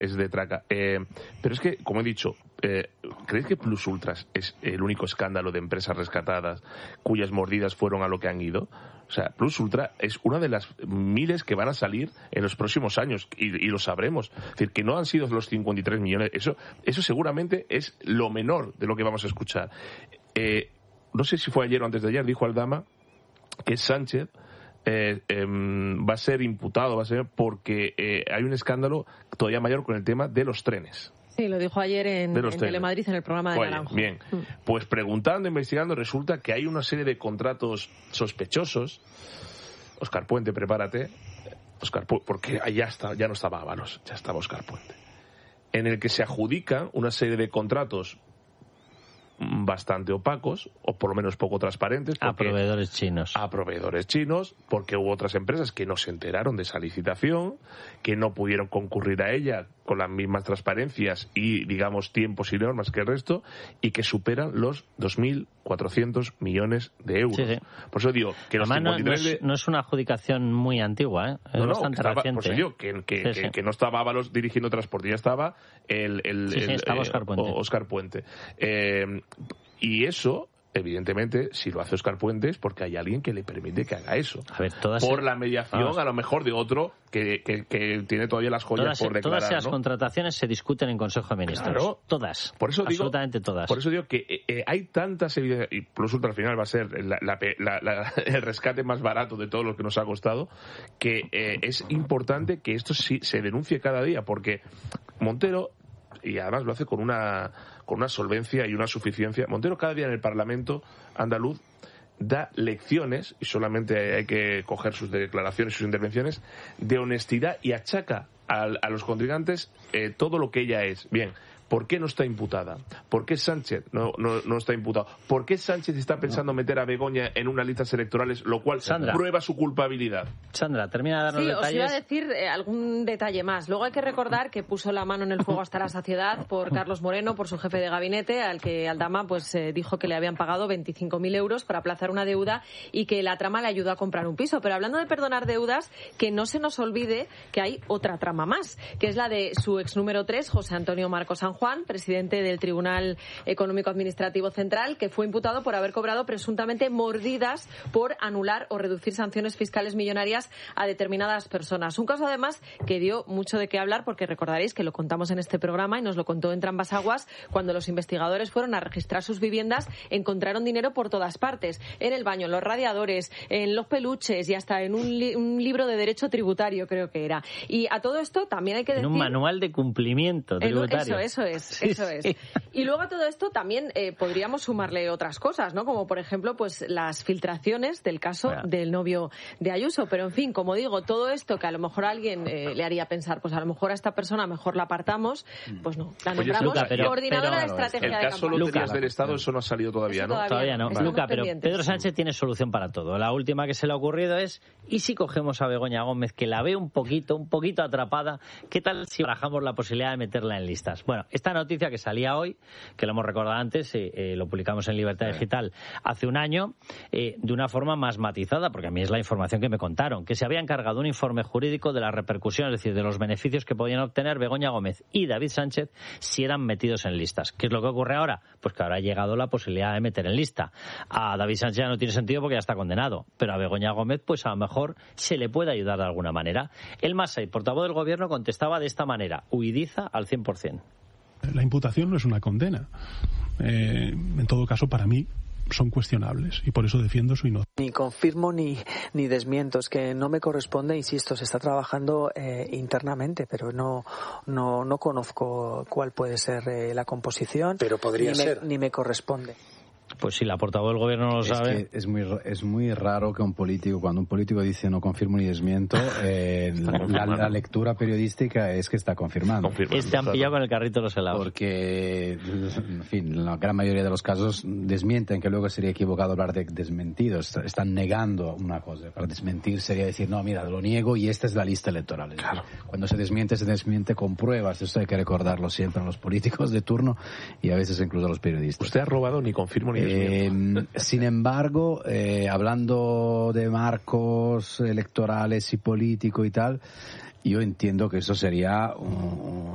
es de traca. Pero es que, como he dicho, ¿creéis que Plus Ultras es el único escándalo de empresas rescatadas cuyas mordidas fueron a lo que han ido? O sea, Plus Ultra es una de las miles que van a salir en los próximos años y lo sabremos. Es decir, que no han sido los 53 millones. Eso seguramente es lo menor de lo que vamos a escuchar. No sé si fue ayer o antes de ayer, dijo Aldama que Sánchez va a ser imputado, porque hay un escándalo todavía mayor con el tema de los trenes. Sí, lo dijo ayer en Telemadrid, en el programa de Naranjo. Bien, pues preguntando, investigando, resulta que hay una serie de contratos sospechosos. Óscar Puente, prepárate. Porque ya no estaba Ábalos, ya estaba Óscar Puente. En el que se adjudican una serie de contratos bastante opacos, o por lo menos poco transparentes. A proveedores chinos, porque hubo otras empresas que no se enteraron de esa licitación, que no pudieron concurrir a ella con las mismas transparencias y, digamos, tiempos y normas que el resto, y que superan los 2.400 millones de euros. Sí. Por eso digo que los 53... no es una adjudicación muy antigua, es bastante reciente. Por eso digo que no estaba Ábalos dirigiendo transporte, ya estaba estaba Óscar Puente. Y eso, evidentemente, si lo hace Óscar Puente es porque hay alguien que le permite que haga eso. A ver, por la mediación, a lo mejor, de otro que tiene todavía las joyas por declarar. Todas esas contrataciones se discuten en Consejo de Ministros. Claro. Todas. Por eso absolutamente todas. Por eso digo que hay tantas evidencias, y Plus Ultra al final va a ser el rescate más barato de todo lo que nos ha costado, que es importante que esto sí se denuncie cada día, porque Montero, y además lo hace con una solvencia y una suficiencia. Montero cada día en el Parlamento andaluz da lecciones, y solamente hay que coger sus declaraciones, sus intervenciones, de honestidad, y achaca a los contrincantes todo lo que ella es. Bien, ¿por qué no está imputada? ¿Por qué Sánchez no está imputado? ¿Por qué Sánchez está pensando meter a Begoña en unas listas electorales, lo cual prueba su culpabilidad? Sandra, termina de darnos detalles. Sí, os iba a decir algún detalle más. Luego hay que recordar que puso la mano en el fuego hasta la saciedad por Carlos Moreno, por su jefe de gabinete, al que Aldama dijo que le habían pagado 25.000 euros para aplazar una deuda y que la trama le ayudó a comprar un piso. Pero hablando de perdonar deudas, que no se nos olvide que hay otra trama más, que es la de su ex número 3, José Antonio Marcos San Juan, presidente del Tribunal Económico Administrativo Central, que fue imputado por haber cobrado presuntamente mordidas por anular o reducir sanciones fiscales millonarias a determinadas personas. Un caso, además, que dio mucho de qué hablar, porque recordaréis que lo contamos en este programa y nos lo contó en Trambas Aguas, cuando los investigadores fueron a registrar sus viviendas, encontraron dinero por todas partes, en el baño, en los radiadores, en los peluches y hasta en un libro de derecho tributario, creo que era. Y a todo esto también hay que decir... En un manual de cumplimiento tributario. Eso es. Y luego a todo esto también podríamos sumarle otras cosas, ¿no? Como por ejemplo, pues las filtraciones del caso del novio de Ayuso. Pero en fin, como digo, todo esto que a lo mejor a alguien le haría pensar, pues a lo mejor a esta persona mejor la apartamos, pues no, la nombramos coordinadora de estrategia de campaña. El caso loterías del Estado, eso no ha salido todavía, ¿no? Todavía no. Luca, pero Pedro Sánchez tiene solución para todo. La última que se le ha ocurrido es, ¿y si cogemos a Begoña Gómez, que la ve un poquito atrapada? ¿Qué tal si barajamos la posibilidad de meterla en listas? Bueno, esta noticia que salía hoy, que lo hemos recordado antes, lo publicamos en Libertad Digital hace un año, de una forma más matizada, porque a mí es la información que me contaron, que se había encargado un informe jurídico de la repercusión, es decir, de los beneficios que podían obtener Begoña Gómez y David Sánchez si eran metidos en listas. ¿Qué es lo que ocurre ahora? Pues que ahora ha llegado la posibilidad de meter en lista. A David Sánchez ya no tiene sentido porque ya está condenado, pero a Begoña Gómez, pues a lo mejor se le puede ayudar de alguna manera. El Masai, portavoz del Gobierno, contestaba de esta manera: huidiza al 100%. La imputación no es una condena. En todo caso, para mí, son cuestionables y por eso defiendo su inocencia. Ni confirmo ni desmiento, es que no me corresponde, insisto, se está trabajando internamente, pero no conozco cuál puede ser la composición. Pero podría ser. Ni me corresponde. Pues si la portavoz del Gobierno no lo sabe... Es muy raro que cuando un político dice no confirmo ni desmiento, la lectura periodística es que está confirmando. Te han pillado con el carrito de los helados. Porque, en fin, la gran mayoría de los casos desmienten, que luego sería equivocado hablar de desmentidos. Están negando una cosa. Para desmentir sería decir, no, mira, lo niego y esta es la lista electoral. Claro. Cuando se desmiente con pruebas. Eso hay que recordarlo siempre a los políticos de turno y a veces incluso a los periodistas. Usted ha robado ni confirmo ni sin embargo, hablando de marcos electorales y político y tal, yo entiendo que eso sería